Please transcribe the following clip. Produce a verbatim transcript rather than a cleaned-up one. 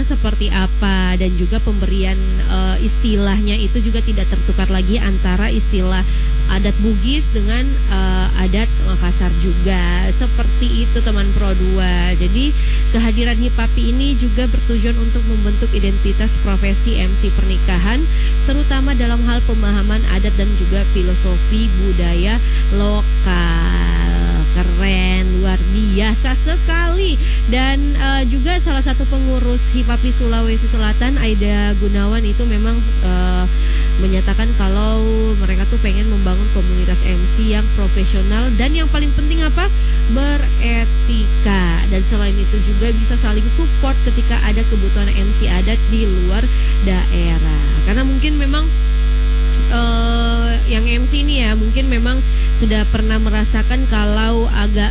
caranya seperti apa, dan juga pemberian uh, istilahnya itu juga tidak tertukar lagi antara istilah adat Bugis dengan uh, adat Makassar juga. Seperti itu teman Pro dua. Jadi kehadiran Hipapi ini juga bertujuan untuk membentuk identitas profesi M C pernikahan, terutama dalam hal pemahaman adat dan juga filosofi budaya lokal. Keren, luar biasa sekali. Dan uh, juga salah satu pengurus Hipapi Sulawesi Selatan, Aida Gunawan, itu memang uh, menyatakan kalau mereka tuh pengen membangun komunitas M C yang profesional dan yang paling penting apa? Beretika. Dan selain itu juga bisa saling support ketika ada kebutuhan M C adat di luar daerah. Karena mungkin memang uh, yang M C ini ya mungkin memang sudah pernah merasakan kalau agak